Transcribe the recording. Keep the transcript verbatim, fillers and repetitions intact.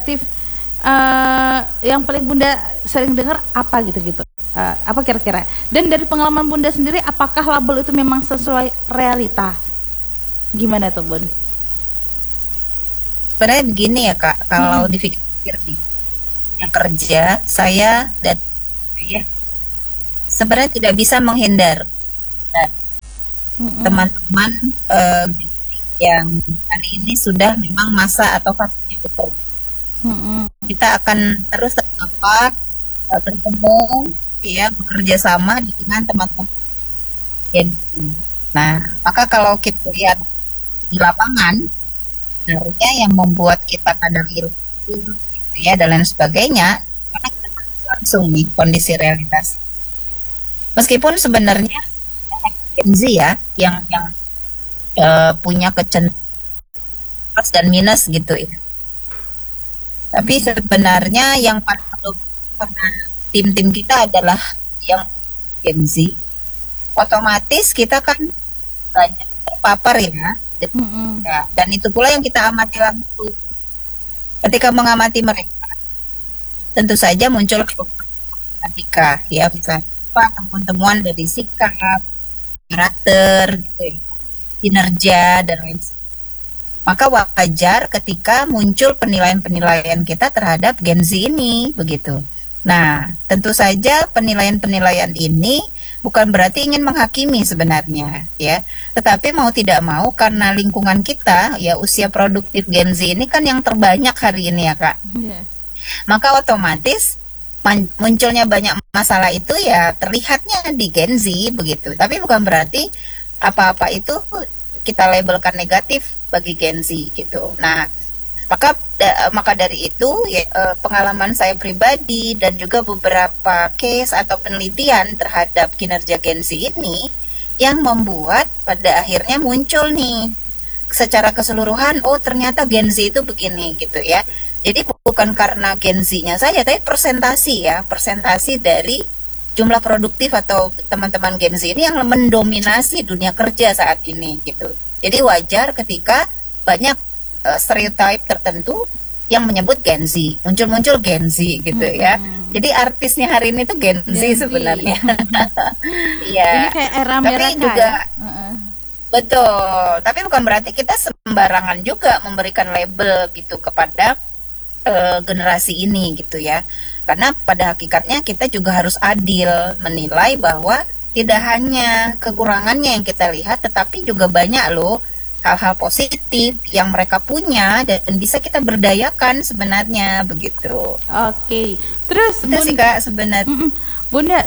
negatif uh, yang paling Bunda sering dengar apa gitu-gitu? Uh, apa kira-kira? Dan dari pengalaman Bunda sendiri, apakah label itu memang sesuai realita? Gimana tuh, Bun? Sebenarnya begini ya Kak, kalau hmm. dipikir nih, yang kerja saya dan saya sebenarnya tidak bisa menghindar dan hmm. teman-teman uh, yang hari ini sudah memang masa atau fase itu. Hmm. Kita akan terus terdapat uh, bertemu, ya, bekerja sama dengan teman-teman. Nah, maka kalau kita lihat di lapangan, sebenarnya yang membuat kita kadang ilmu, gitu ya, dan lain sebagainya, karena kita langsung nih kondisi realitas. Meskipun sebenarnya Gen Z ya, yang yang uh, punya kecenderungan plus dan minus gitu ya. Tapi sebenarnya yang pada tim-tim kita adalah yang Gen Z, otomatis kita kan banyak terpapar ya. Mm-hmm. Ya, dan itu pula yang kita amati langsung. Ketika mengamati mereka, tentu saja muncul ketika ya, misalnya temuan-temuan dari sikap, karakter, gitu ya, kinerja dan lain sebagainya. Maka wajar ketika muncul penilaian-penilaian kita terhadap Gen Z ini, begitu. Nah, tentu saja penilaian-penilaian ini bukan berarti ingin menghakimi sebenarnya, ya. Tetapi mau tidak mau karena lingkungan kita, ya, usia produktif Gen Z ini kan yang terbanyak hari ini ya, Kak. Yeah. Maka otomatis man- munculnya banyak masalah itu ya terlihatnya di Gen Z, begitu. Tapi bukan berarti apa-apa itu kita labelkan negatif bagi Gen Z gitu. Nah, maka da, maka dari itu ya, eh, pengalaman saya pribadi dan juga beberapa case atau penelitian terhadap kinerja Gen Z ini yang membuat pada akhirnya muncul nih secara keseluruhan, oh ternyata Gen Z itu begini gitu ya. Jadi bukan karena Gen Z-nya saja, tapi persentasi ya, persentasi dari jumlah produktif atau teman-teman Gen Z ini yang mendominasi dunia kerja saat ini gitu. Jadi wajar ketika banyak uh, stereotip tertentu yang menyebut Gen Z, muncul-muncul Gen Z gitu hmm. ya. Jadi artisnya hari ini tuh Gen, Gen Z sebenarnya. Iya. Ini kayak era mereka. Tapi juga ya? uh-uh. Betul. Tapi bukan berarti kita sembarangan juga memberikan label gitu kepada uh, generasi ini gitu ya. Karena pada hakikatnya kita juga harus adil menilai bahwa tidak hanya kekurangannya yang kita lihat, tetapi juga banyak loh hal-hal positif yang mereka punya dan bisa kita berdayakan sebenarnya begitu. Oke, terus itu sih Kak sebenarnya. Bunda,